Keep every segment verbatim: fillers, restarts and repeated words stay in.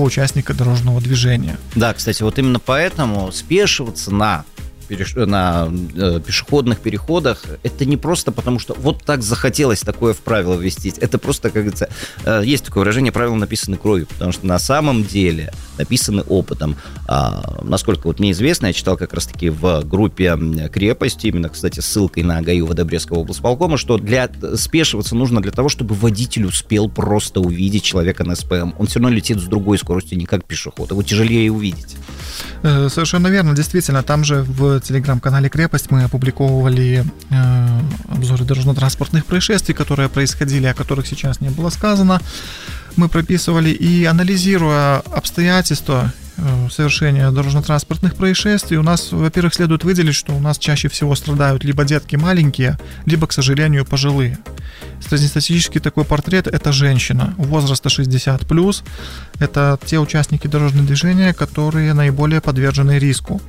любого участника дорожного движения. Да, кстати, вот именно поэтому спешиваться на на пешеходных переходах, это не просто потому, что вот так захотелось такое в правило ввести. Это просто, как говорится, есть такое выражение, правила написаны кровью, потому что на самом деле написаны опытом. А, насколько вот мне известно, я читал как раз-таки в группе «Крепость», именно, кстати, ссылкой на ГАИ УВД Брестского облсполкома, что для спешиваться нужно для того, чтобы водитель успел просто увидеть человека на СПМ. Он все равно летит с другой скоростью, не как пешеход. Его тяжелее увидеть. Совершенно верно, действительно, там же в телеграм-канале «Крепость» мы опубликовывали э, обзоры дорожно-транспортных происшествий, которые происходили, о которых сейчас не было сказано. Мы прописывали и, анализируя обстоятельства э, совершения дорожно-транспортных происшествий, у нас, во-первых, следует выделить, что у нас чаще всего страдают либо детки маленькие, либо, к сожалению, пожилые. Среднестатистический такой портрет – это женщина возраста шестьдесят плюс. Это те участники дорожного движения, которые наиболее подвержены риску.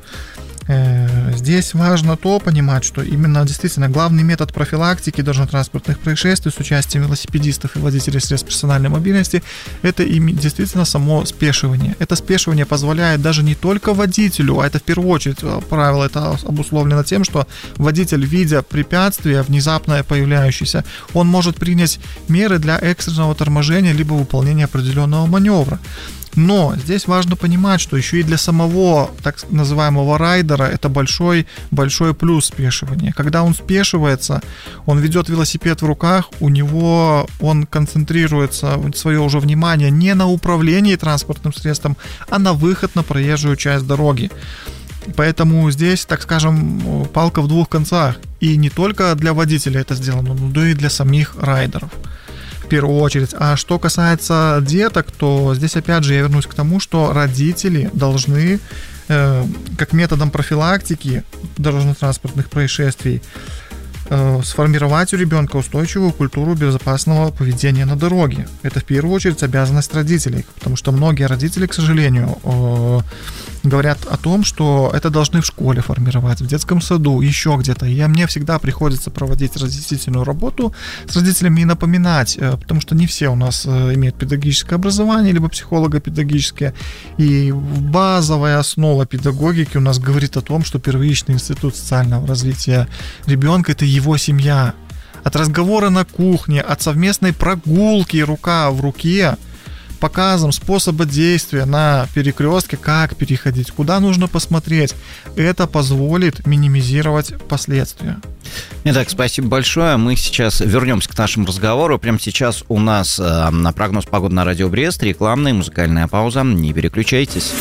Здесь важно то понимать, что именно действительно главный метод профилактики дорожно-транспортных происшествий с участием велосипедистов и водителей средств персональной мобильности – это действительно само спешивание. Это спешивание позволяет даже не только водителю, а это в первую очередь правило, это обусловлено тем, что водитель, видя препятствие внезапно появляющееся, он может принять меры для экстренного торможения либо выполнения определенного маневра. Но здесь важно понимать, что еще и для самого так называемого райдера это большой, большой плюс спешивания. Когда он спешивается, он ведет велосипед в руках, у него он концентрируется свое уже внимание не на управлении транспортным средством, а на выход на проезжую часть дороги. Поэтому здесь, так скажем, палка в двух концах. И не только для водителя это сделано, но и для самих райдеров. В первую очередь. А что касается деток, то здесь опять же я вернусь к тому, что родители должны э, как методом профилактики дорожно-транспортных происшествий э, сформировать у ребенка устойчивую культуру безопасного поведения на дороге. Это в первую очередь обязанность родителей, потому что многие родители, к сожалению, э, говорят о том, что это должны в школе формировать, в детском саду, еще где-то. И мне всегда приходится проводить разъяснительную работу с родителями и напоминать, потому что не все у нас имеют педагогическое образование, либо психолого-педагогическое. И базовая основа педагогики у нас говорит о том, что первичный институт социального развития ребенка – это его семья. От разговора на кухне, от совместной прогулки рука в руке, показом способа действия на перекрестке, как переходить, куда нужно посмотреть. Это позволит минимизировать последствия. Итак, спасибо большое. Мы сейчас вернемся к нашему разговору. Прямо сейчас у нас э, на прогноз погоды на радио Брест рекламная и музыкальная пауза. Не переключайтесь.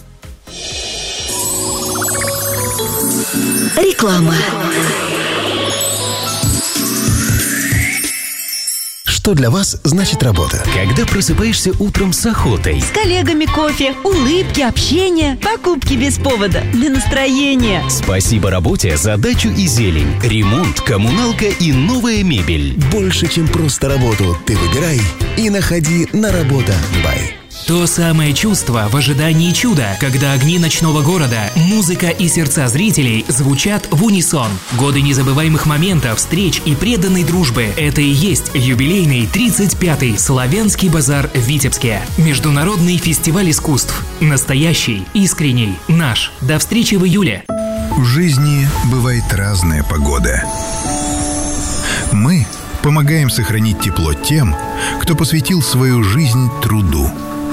Реклама. Что для вас значит работа? Когда просыпаешься утром с охотой. С коллегами кофе, улыбки, общение, покупки без повода, для настроения. Спасибо работе за дачу и зелень, ремонт, коммуналка и новая мебель. Больше, чем просто работу, ты выбирай и находи на работа бай. То самое чувство в ожидании чуда, когда огни ночного города, музыка и сердца зрителей звучат в унисон. Годы незабываемых моментов, встреч и преданной дружбы – это и есть юбилейный тридцать пятый Славянский базар в Витебске. Международный фестиваль искусств. Настоящий, искренний, наш. До встречи в июле. В жизни бывает разная погода. Мы помогаем сохранить тепло тем, кто посвятил свою жизнь труду.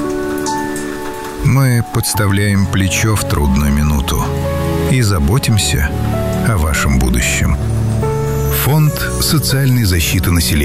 Мы подставляем плечо в трудную минуту и заботимся о вашем будущем. Фонд социальной защиты населения.